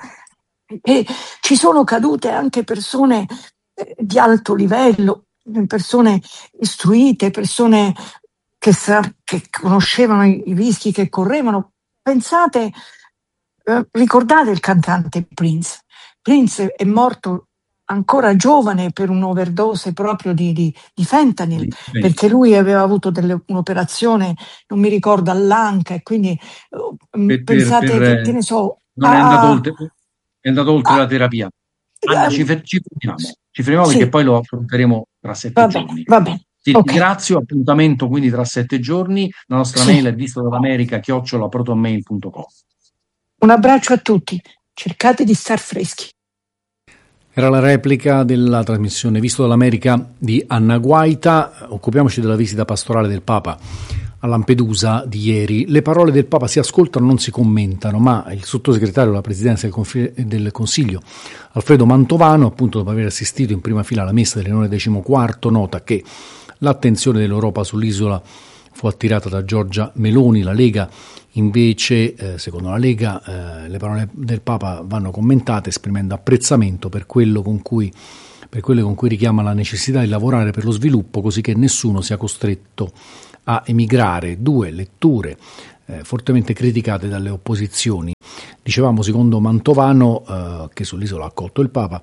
Ci sono cadute anche persone di alto livello, persone istruite, persone che conoscevano i rischi che correvano. Ricordate il cantante Prince? Prince è morto ancora giovane per un'overdose proprio di fentanyl, perché lui aveva avuto un'operazione, non mi ricordo, all'anca, e quindi pensate, che ne so... Non è andato oltre, è andato oltre la terapia. Anna, ci fermiamo sì, perché poi lo affronteremo tra 7 giorni. Va bene. Ti Okay. ringrazio, appuntamento quindi tra 7 giorni. La nostra mail è vistodall'America@protonmail.com. Un abbraccio a tutti, cercate di star freschi. Era la replica della trasmissione Visto dall'America di Anna Guaita. Occupiamoci della visita pastorale del Papa a Lampedusa di ieri. Le parole del Papa si ascoltano, non si commentano, ma il sottosegretario alla Presidenza del Consiglio, Alfredo Mantovano, appunto dopo aver assistito in prima fila alla messa del Leone XIV, nota che l'attenzione dell'Europa sull'isola fu attirata da Giorgia Meloni. La Lega invece, secondo la Lega, le parole del Papa vanno commentate esprimendo apprezzamento per quello con cui richiama la necessità di lavorare per lo sviluppo, così che nessuno sia costretto a emigrare. Due letture fortemente criticate dalle opposizioni. Dicevamo, secondo Mantovano, che sull'isola ha accolto il Papa,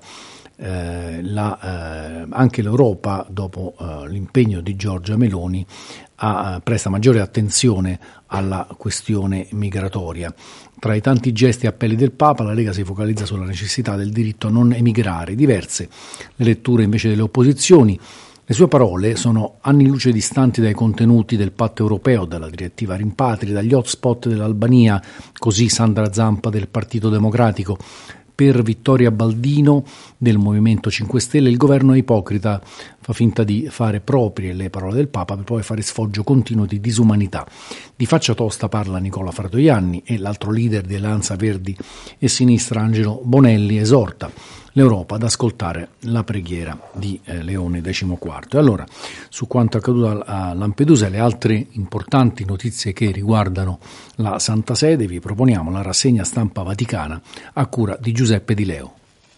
anche l'Europa, dopo l'impegno di Giorgia Meloni, presta maggiore attenzione alla questione migratoria. Tra i tanti gesti e appelli del Papa, la Lega si focalizza sulla necessità del diritto a non emigrare. Diverse le letture invece delle opposizioni. Le sue parole sono anni luce distanti dai contenuti del patto europeo, dalla direttiva rimpatri, dagli hotspot dell'Albania, così Sandra Zampa del Partito Democratico. Per Vittoria Baldino del Movimento 5 Stelle il governo è ipocrita, fa finta di fare proprie le parole del Papa per poi fare sfoggio continuo di disumanità. Di faccia tosta parla Nicola Fratoianni e l'altro leader di Alleanza Verdi e Sinistra, Angelo Bonelli, esorta l'Europa ad ascoltare la preghiera di Leone XIV. E allora, su quanto accaduto a Lampedusa e le altre importanti notizie che riguardano la Santa Sede, vi proponiamo la rassegna stampa vaticana a cura di Giuseppe Di Leo.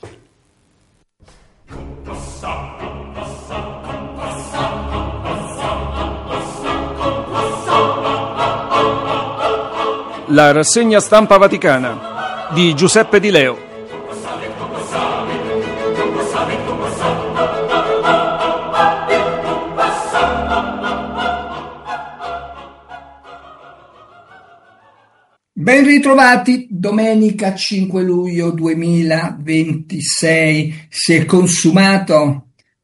La rassegna stampa vaticana di Giuseppe Di Leo. Ben ritrovati, domenica 5 luglio 2026 si è consumata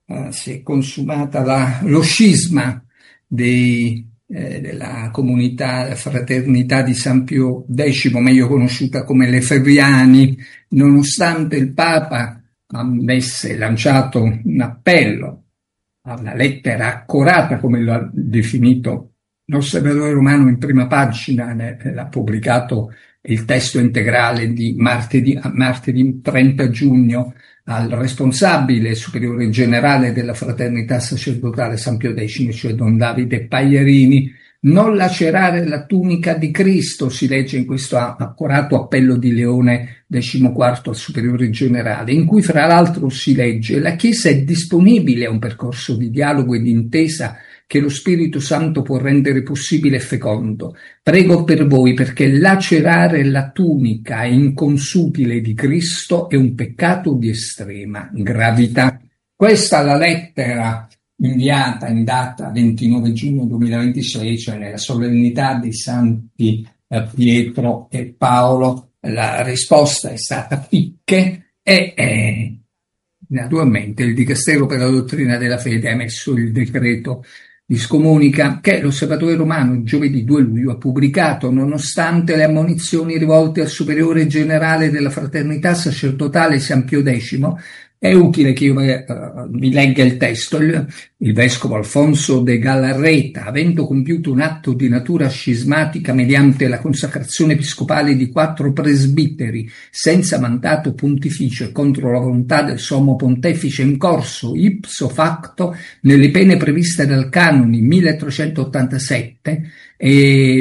lo scisma della comunità, la fraternità di San Pio X, meglio conosciuta come Lefebvriani, nonostante il Papa avesse lanciato un appello a una lettera accorata, come lo ha definito l'Osservatore Romano in prima pagina, l'ha pubblicato il testo integrale di martedì 30 giugno al responsabile superiore generale della fraternità sacerdotale San Pio X, cioè Don Davide Pagliarini. Non lacerare la tunica di Cristo, si legge in questo accorato appello di Leone XIV al superiore generale, in cui fra l'altro si legge: la Chiesa è disponibile a un percorso di dialogo e di intesa che lo Spirito Santo può rendere possibile e fecondo. Prego per voi, perché lacerare la tunica inconsubile di Cristo è un peccato di estrema gravità. Questa è la lettera inviata in data 29 giugno 2026, cioè nella solennità dei santi Pietro e Paolo. La risposta è stata picche e naturalmente il Dicastero per la dottrina della fede ha emesso il decreto di scomunica che l'Osservatore Romano giovedì 2 luglio ha pubblicato. Nonostante le ammonizioni rivolte al superiore generale della fraternità sacerdotale San Pio X, è utile che io vi legga il testo. Il vescovo Alfonso de Galarreta, avendo compiuto un atto di natura scismatica mediante la consacrazione episcopale di 4 presbiteri senza mandato pontificio e contro la volontà del sommo pontefice, in corso ipso facto nelle pene previste dal canoni 1387 e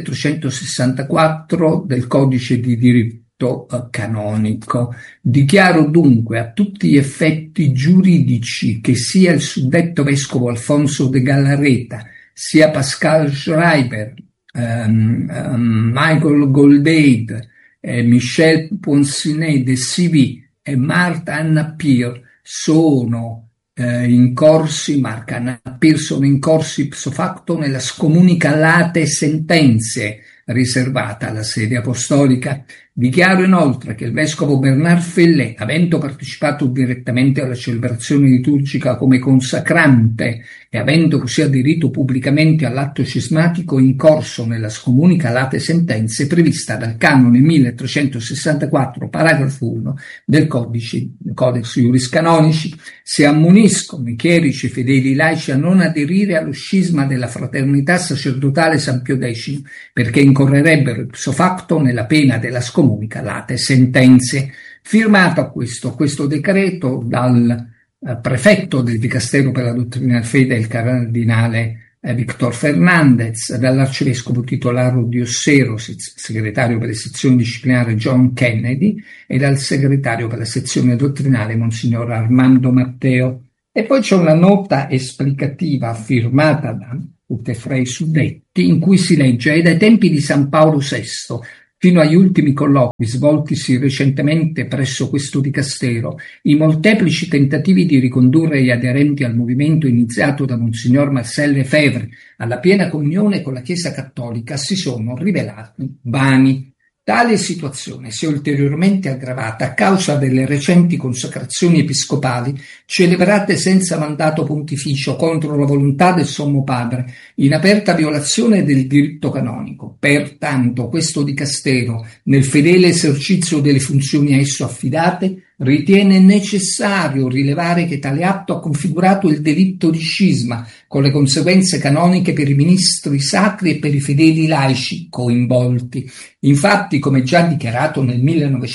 1364 del codice di diritto canonico. Dichiaro dunque a tutti gli effetti giuridici che sia il suddetto vescovo Alfonso de Galarreta, sia Pascal Schreiber, Michael Goldade, Michel Ponsinet de Civi e Martha Anna Peer sono incorsi, Marcan sono incorsi ipso facto nella scomunica late sentenze riservata alla sede apostolica. Dichiaro inoltre che il vescovo Bernard Fellé, avendo partecipato direttamente alla celebrazione liturgica come consacrante e avendo così aderito pubblicamente all'atto cismatico in corso nella scomunica late sentenze prevista dal canone 1364, paragrafo 1 del Codex Iuris Canonici, si ammoniscono i chierici fedeli laici a non aderire allo scisma della fraternità sacerdotale San Pio X, perché incorrerebbero ipso facto nella pena della scomunica late sentenze. Firmato questo decreto dal prefetto del Dicastero per la dottrina e fede, il cardinale Victor Fernandez, dall'arcivescovo titolare di Ossero, segretario per le sezioni disciplinari John Kennedy, e dal segretario per la sezione dottrinale Monsignor Armando Matteo. E poi c'è una nota esplicativa firmata da tutti e tre i suddetti, in cui si legge: è dai tempi di San Paolo VI fino agli ultimi colloqui svoltisi recentemente presso questo dicastero, i molteplici tentativi di ricondurre gli aderenti al movimento iniziato da Monsignor Marcel Lefebvre alla piena comunione con la Chiesa Cattolica si sono rivelati vani. Tale situazione si è ulteriormente aggravata a causa delle recenti consacrazioni episcopali celebrate senza mandato pontificio contro la volontà del Sommo Padre, in aperta violazione del diritto canonico. Pertanto questo dicastero, nel fedele esercizio delle funzioni a esso affidate, ritiene necessario rilevare che tale atto ha configurato il delitto di scisma, con le conseguenze canoniche per i ministri sacri e per i fedeli laici coinvolti. Infatti, come già dichiarato nel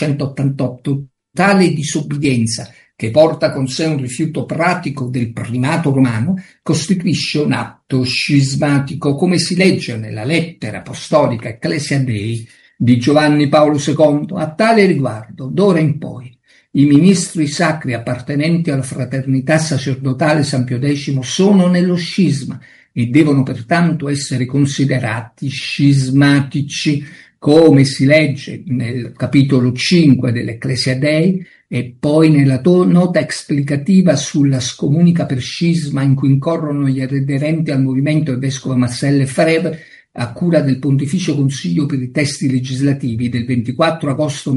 1988, tale disobbedienza, che porta con sé un rifiuto pratico del primato romano, costituisce un atto scismatico, come si legge nella lettera apostolica Ecclesia Dei di Giovanni Paolo II. A tale riguardo, d'ora in poi, i ministri sacri appartenenti alla fraternità sacerdotale San Pio X sono nello scisma e devono pertanto essere considerati scismatici, come si legge nel capitolo 5 dell'Ecclesia Dei e poi nella nota esplicativa sulla scomunica per scisma in cui incorrono gli aderenti al movimento del vescovo Marcel Lefebvre, a cura del Pontificio Consiglio per i Testi Legislativi del 24 agosto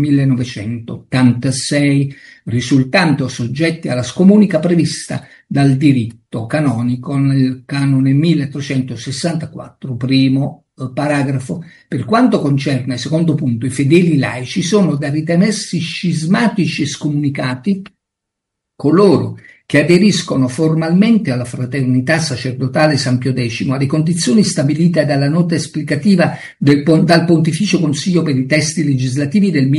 1986, risultando soggetti alla scomunica prevista dal diritto canonico nel canone 1364, primo paragrafo. Per quanto concerne, secondo punto, i fedeli laici, sono da ritenersi scismatici e scomunicati coloro che aderiscono formalmente alla fraternità sacerdotale San Pio X alle condizioni stabilite dalla nota esplicativa dal Pontificio Consiglio per i Testi Legislativi del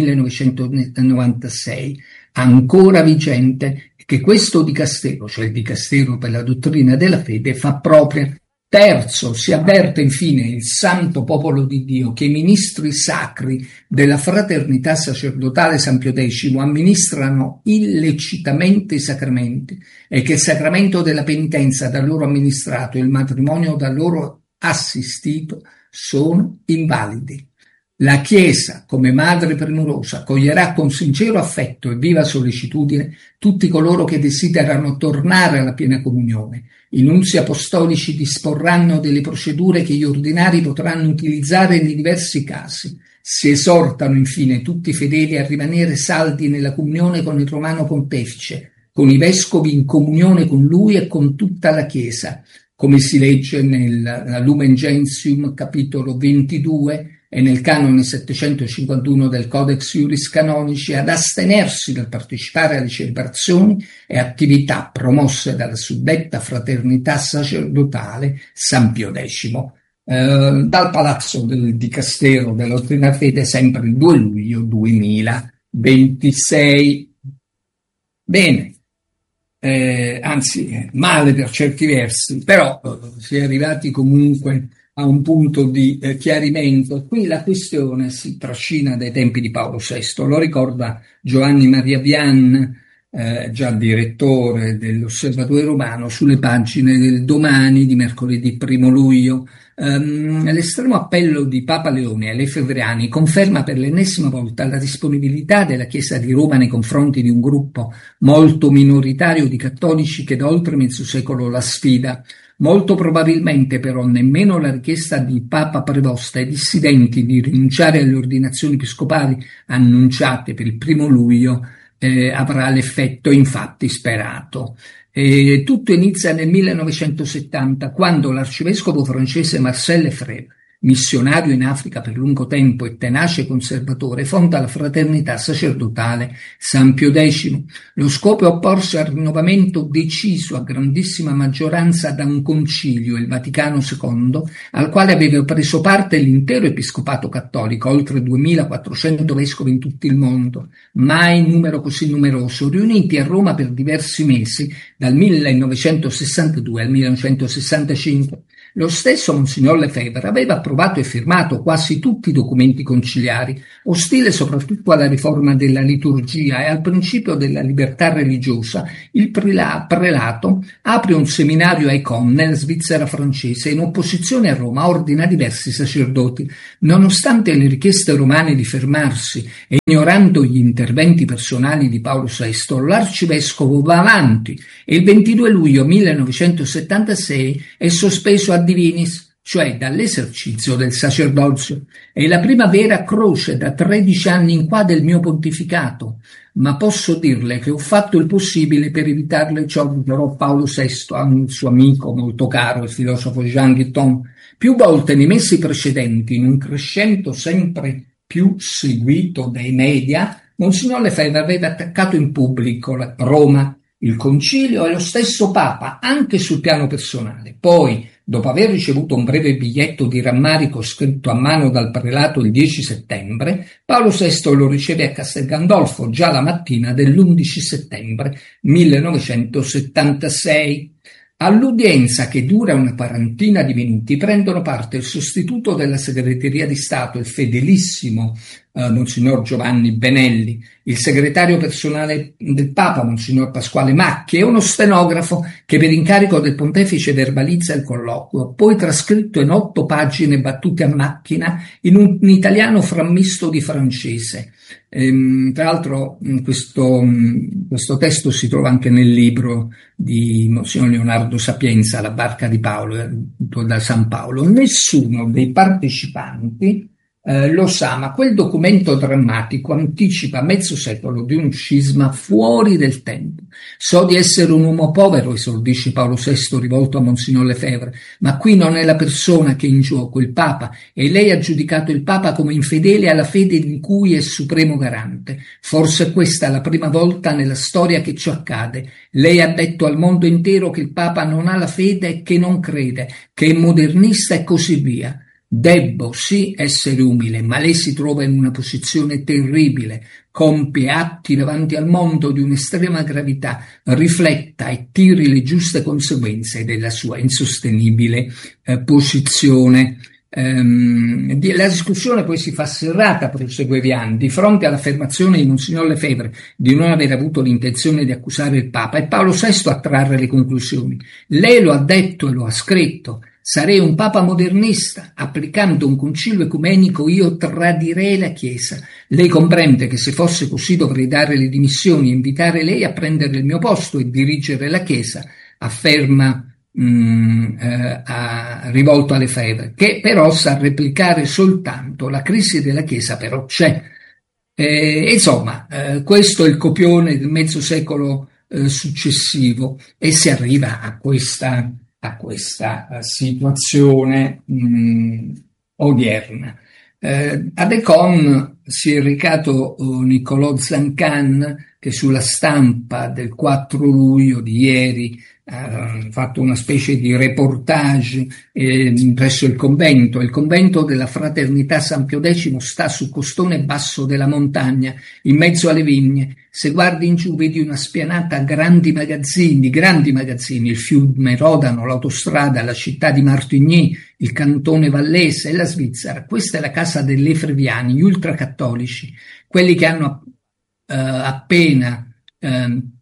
1996, ancora vigente, che questo dicastero, cioè il dicastero per la dottrina della fede, fa propria. Terzo, si avverte infine il santo popolo di Dio che i ministri sacri della fraternità sacerdotale San Pio X amministrano illecitamente i sacramenti e che il sacramento della penitenza da loro amministrato e il matrimonio da loro assistito sono invalidi. La Chiesa, come madre premurosa, accoglierà con sincero affetto e viva sollecitudine tutti coloro che desiderano tornare alla piena comunione. I nunzi apostolici disporranno delle procedure che gli ordinari potranno utilizzare nei diversi casi. Si esortano infine tutti i fedeli a rimanere saldi nella comunione con il Romano Pontefice, con i vescovi in comunione con lui e con tutta la Chiesa, come si legge nel Lumen Gentium capitolo 22 e nel canone 751 del Codex Iuris Canonici, ad astenersi dal partecipare alle celebrazioni e attività promosse dalla suddetta fraternità sacerdotale San Pio X. Dal Palazzo del Dicastero della Dottrina Fede, sempre il 2 luglio 2026. Bene. Anzi, male per certi versi, però si è arrivati comunque a un punto di chiarimento. Qui la questione si trascina dai tempi di Paolo VI, lo ricorda Giovanni Maria Vian già direttore dell'Osservatore Romano, sulle pagine del Domani di mercoledì 1 luglio. L'estremo appello di Papa Leone ai lefebvriani conferma per l'ennesima volta la disponibilità della Chiesa di Roma nei confronti di un gruppo molto minoritario di cattolici che da oltre mezzo secolo la sfida. Molto probabilmente però nemmeno la richiesta di Papa Prevosta ai dissidenti di rinunciare alle ordinazioni episcopali annunciate per il 1 luglio avrà l'effetto infatti sperato. Tutto inizia nel 1970, quando l'arcivescovo francese Marcel Lefebvre, missionario in Africa per lungo tempo e tenace conservatore, fonda la fraternità sacerdotale San Pio X. Lo scopo è opporsi al rinnovamento deciso a grandissima maggioranza da un concilio, il Vaticano II, al quale aveva preso parte l'intero episcopato cattolico, oltre 2400 vescovi in tutto il mondo, mai numero così numeroso, riuniti a Roma per diversi mesi, dal 1962 al 1965. Lo stesso Monsignor Lefebvre aveva approvato e firmato quasi tutti i documenti conciliari, ostile soprattutto alla riforma della liturgia e al principio della libertà religiosa. Il prelato apre un seminario a Econ, nella Svizzera francese, e in opposizione a Roma ordina diversi sacerdoti. Nonostante le richieste romane di fermarsi e ignorando gli interventi personali di Paolo VI, l'arcivescovo va avanti e il 22 luglio 1976 è sospeso a divinis, cioè dall'esercizio del sacerdozio. È la prima vera croce da 13 anni in qua del mio pontificato, ma posso dirle che ho fatto il possibile per evitarle ciò, dichiarò Paolo VI a un suo amico molto caro, il filosofo Jean Guitton. Più volte nei mesi precedenti, in un crescendo sempre più seguito dai media, Monsignor Lefebvre aveva attaccato in pubblico Roma, il concilio e lo stesso Papa, anche sul piano personale. Poi, dopo aver ricevuto un breve biglietto di rammarico scritto a mano dal prelato il 10 settembre, Paolo VI lo riceve a Castel Gandolfo già la mattina dell'11 settembre 1976. All'udienza, che dura una quarantina di minuti, prendono parte il sostituto della segreteria di Stato, il fedelissimo Monsignor Giovanni Benelli, il segretario personale del Papa, Monsignor Pasquale Macchi, e uno stenografo che per incarico del pontefice verbalizza il colloquio, poi trascritto in 8 pagine battute a macchina in un italiano frammisto di francese. Tra l'altro questo testo si trova anche nel libro di Monsignor Leonardo Sapienza, La barca di Paolo, da San Paolo. Nessuno dei partecipanti lo sa, ma quel documento drammatico anticipa mezzo secolo di un scisma fuori del tempo. So di essere un uomo povero, esordisce Paolo VI rivolto a Monsignor Lefebvre, ma qui non è la persona che è in gioco, il Papa, e lei ha giudicato il Papa come infedele alla fede di cui è supremo garante. Forse questa è la prima volta nella storia che ciò accade. Lei ha detto al mondo intero che il Papa non ha la fede e che non crede, che è modernista e così via. Debbo sì essere umile, ma lei si trova in una posizione terribile, compie atti davanti al mondo di un'estrema gravità, rifletta e tiri le giuste conseguenze della sua insostenibile posizione. La discussione poi si fa serrata, prosegue Vian, di fronte all'affermazione di Monsignor Lefebvre di non aver avuto l'intenzione di accusare il Papa, e Paolo VI a trarre le conclusioni. Lei lo ha detto e lo ha scritto. Sarei un papa modernista, applicando un concilio ecumenico io tradirei la Chiesa. Lei comprende che se fosse così dovrei dare le dimissioni e invitare lei a prendere il mio posto e dirigere la Chiesa, afferma rivolto a Lefebvre, che però sa replicare soltanto la crisi della Chiesa però c'è. Insomma, questo è il copione del mezzo secolo successivo, e si arriva a questa situazione odierna. Ad Econ si è recato Niccolò Zancan, che sulla stampa del 4 luglio di ieri ha fatto una specie di reportage presso il convento della Fraternità San Pio X sta sul costone basso della montagna, in mezzo alle vigne. Se guardi in giù vedi una spianata a grandi magazzini, il fiume Rodano, l'autostrada, la città di Martigny, il cantone vallese e la Svizzera. Questa è la casa dei lefebvriani, gli ultracattolici, quelli che hanno appena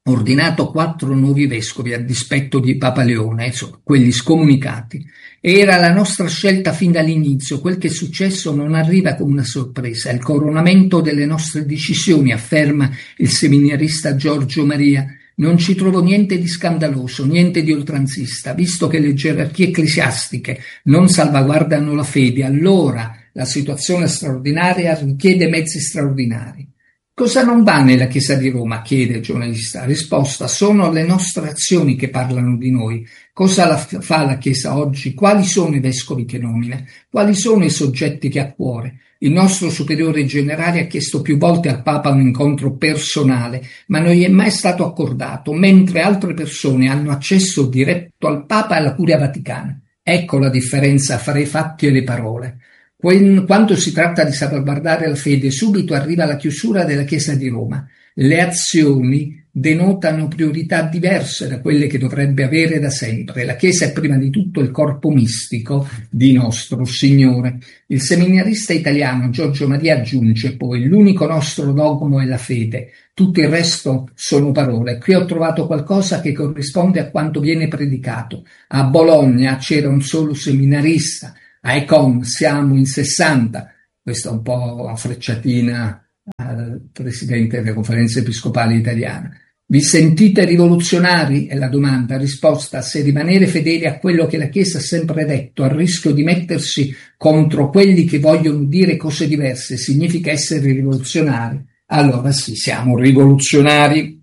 ordinato 4 nuovi vescovi a dispetto di Papa Leone, quelli scomunicati. Era la nostra scelta fin dall'inizio, quel che è successo non arriva come una sorpresa, è il coronamento delle nostre decisioni, afferma il seminarista Giorgio Maria. Non ci trovo niente di scandaloso, niente di oltranzista, visto che le gerarchie ecclesiastiche non salvaguardano la fede, allora la situazione straordinaria richiede mezzi straordinari. Cosa non va nella Chiesa di Roma? Chiede il giornalista. Risposta: sono le nostre azioni che parlano di noi. Cosa fa la Chiesa oggi? Quali sono i vescovi che nomina? Quali sono i soggetti che ha a cuore? Il nostro superiore generale ha chiesto più volte al Papa un incontro personale, ma non gli è mai stato accordato, mentre altre persone hanno accesso diretto al Papa e alla Curia Vaticana. Ecco la differenza fra i fatti e le parole. Quando si tratta di salvaguardare la fede, subito arriva la chiusura della Chiesa di Roma. Le azioni denotano priorità diverse da quelle che dovrebbe avere da sempre. La Chiesa è prima di tutto il corpo mistico di nostro Signore. Il seminarista italiano Giorgio Maria aggiunge poi: l'unico nostro dogma è la fede, tutto il resto sono parole. Qui ho trovato qualcosa che corrisponde a quanto viene predicato. A Bologna c'era un solo seminarista, a Econ siamo in 60, questa è un po' a frecciatina al presidente della conferenza episcopale italiana. Vi sentite rivoluzionari? È la domanda. Risposta: se rimanere fedeli a quello che la Chiesa ha sempre detto, a rischio di mettersi contro quelli che vogliono dire cose diverse, significa essere rivoluzionari, allora sì, siamo rivoluzionari.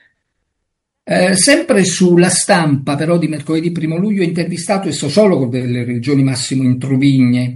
Sempre sulla Stampa, però, di mercoledì 1 luglio, intervistato il sociologo delle regioni Massimo Introvigne,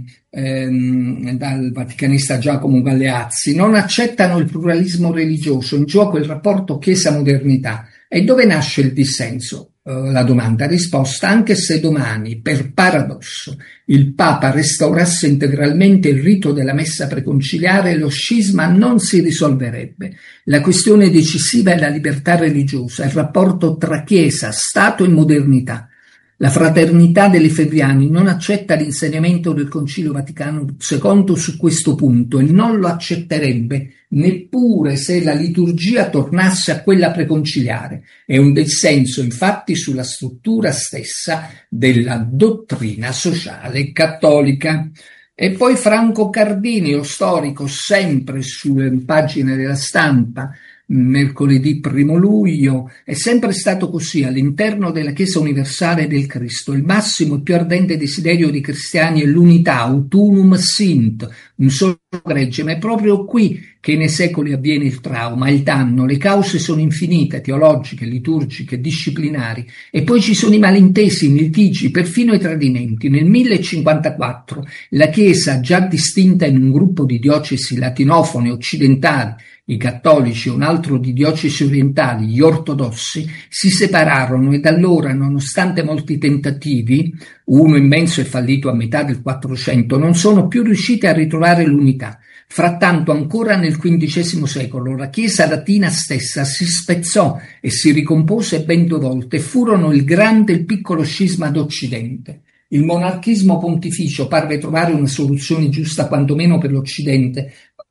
dal vaticanista Giacomo Galeazzi. Non accettano il pluralismo religioso, in gioco il rapporto Chiesa-modernità. E dove nasce il dissenso? La domanda. Risposta: anche se domani, per paradosso, il Papa restaurasse integralmente il rito della messa preconciliare, lo scisma non si risolverebbe. La questione decisiva è la libertà religiosa, il rapporto tra Chiesa, Stato e modernità. La fraternità degli Efesiani non accetta l'insegnamento del Concilio Vaticano II su questo punto e non lo accetterebbe neppure se la liturgia tornasse a quella preconciliare. È un dissenso, infatti, sulla struttura stessa della dottrina sociale cattolica. E poi Franco Cardini, lo storico, sempre sulle pagine della Stampa, mercoledì 1 luglio, è sempre stato così all'interno della Chiesa universale del Cristo. Il massimo e più ardente desiderio dei cristiani è l'unità, ut unum sint, un solo gregge, ma è proprio qui che nei secoli avviene il trauma, il danno. Le cause sono infinite, teologiche, liturgiche, disciplinari, e poi ci sono i malintesi, i litigi, perfino i tradimenti. Nel 1054 la Chiesa, già distinta in un gruppo di diocesi latinofone occidentali, i cattolici e un altro di diocesi orientali, gli ortodossi, si separarono e da allora, nonostante molti tentativi, uno immenso e fallito a metà del 400, non sono più riusciti a ritrovare l'unità. Frattanto, ancora nel XV secolo, la Chiesa latina stessa si spezzò e si ricompose ben 2 volte. Furono il grande e il piccolo scisma d'Occidente. Il monarchismo pontificio parve trovare una soluzione giusta quantomeno per l'Occidente,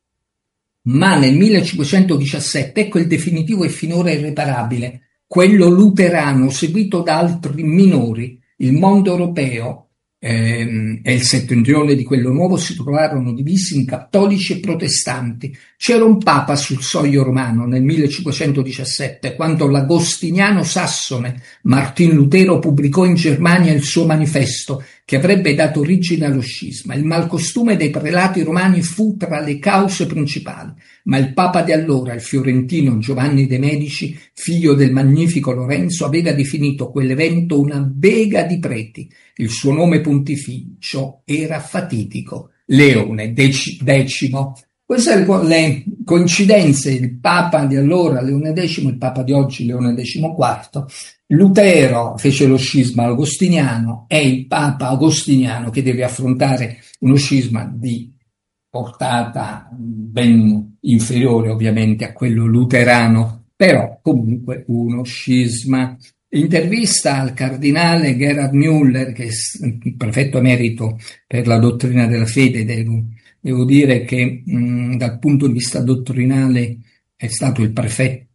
ma nel 1517 ecco il definitivo e finora irreparabile, quello luterano, seguito da altri minori. Il mondo europeo e il settentrione di quello nuovo si trovarono divisi in cattolici e protestanti. C'era un papa sul soglio romano nel 1517, quando l'agostiniano sassone Martin Lutero pubblicò in Germania il suo manifesto, che avrebbe dato origine allo scisma. Il malcostume dei prelati romani fu tra le cause principali, ma il papa di allora, il fiorentino Giovanni de' Medici, figlio del magnifico Lorenzo, aveva definito quell'evento una vega di preti. Il suo nome pontificio era fatitico, Leone X. Queste sono le coincidenze: il Papa di allora, Leone X, il Papa di oggi, Leone XIV. Lutero fece lo scisma agostiniano, è il Papa agostiniano che deve affrontare uno scisma di portata ben inferiore ovviamente a quello luterano, però comunque uno scisma. Intervista al cardinale Gerhard Müller, che è il prefetto emerito per la dottrina della fede. Devo dire che dal punto di vista dottrinale è stato il prefetto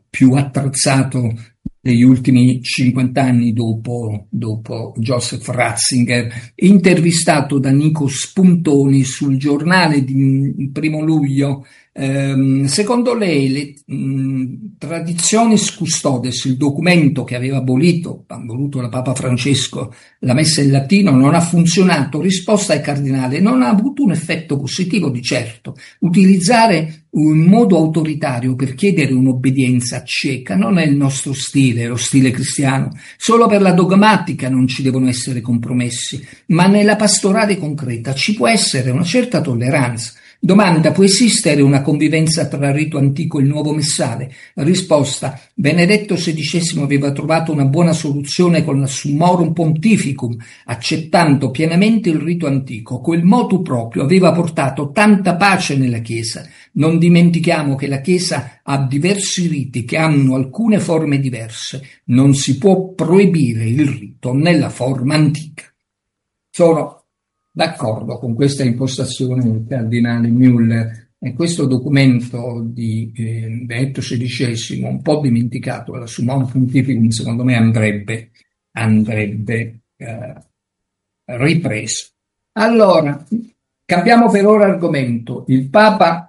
più attrezzato degli ultimi 50 anni dopo Joseph Ratzinger, intervistato da Nico Spuntoni sul giornale di 1 luglio. Secondo lei le Traditionis Custodes, il documento che aveva voluto da Papa Francesco, la messa in latino, non ha funzionato? Risposta ai cardinali: non ha avuto un effetto positivo di certo. Utilizzare un modo autoritario per chiedere un'obbedienza cieca non è il nostro stile, lo stile cristiano. Solo per la dogmatica non ci devono essere compromessi, ma nella pastorale concreta ci può essere una certa tolleranza. Domanda: può esistere una convivenza tra rito antico e il nuovo messale? Risposta: Benedetto XVI aveva trovato una buona soluzione con la Summorum Pontificum, accettando pienamente il rito antico. Quel motu proprio aveva portato tanta pace nella Chiesa. Non dimentichiamo che la Chiesa ha diversi riti che hanno alcune forme diverse. Non si può proibire il rito nella forma antica. Sono d'accordo con questa impostazione del cardinale Müller, e questo documento di Benedetto XVI, un po' dimenticato, la Summorum Pontificum, secondo me andrebbe ripreso. Allora, cambiamo per ora argomento. Il Papa